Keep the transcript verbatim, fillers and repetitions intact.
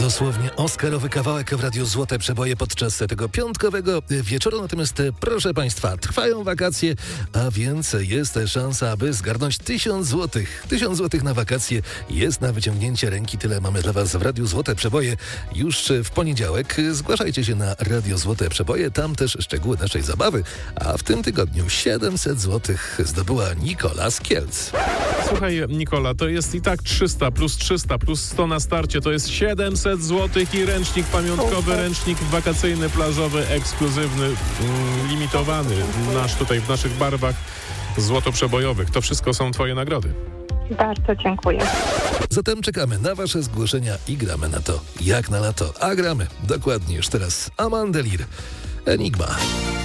Dosłownie oscarowy kawałek w Radiu Złote Przeboje podczas tego piątkowego wieczoru. Natomiast proszę Państwa, trwają wakacje, a więc jest szansa, aby zgarnąć tysiąc złotych. Tysiąc złotych na wakacje jest na wyciągnięcie ręki. Tyle mamy dla Was w Radiu Złote Przeboje już w poniedziałek. Zgłaszajcie się na Radio Złote Przeboje, tam też szczegóły naszej zabawy. A w tym tygodniu siedemset złotych zdobyła Nikola z Kielc. Słuchaj, Nikola, to jest i tak trzysta plus trzysta plus sto na starcie, to jest siedemset złotych i ręcznik pamiątkowy, ręcznik wakacyjny, plażowy, ekskluzywny, mm, limitowany, nasz tutaj w naszych barwach złotoprzebojowych. To wszystko są Twoje nagrody. Bardzo dziękuję. Zatem czekamy na Wasze zgłoszenia i gramy na to jak na lato. A gramy dokładnie już teraz Amandelir, Enigma.